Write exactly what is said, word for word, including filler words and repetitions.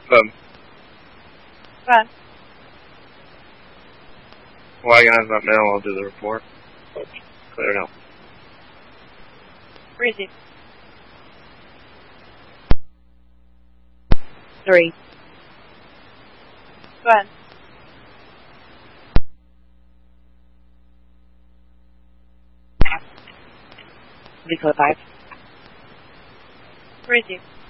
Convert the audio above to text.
Um, Go ahead. Wagon has not now. I'll do the report. Clear now. Receive. Three. Go ahead. Decode five. Receive.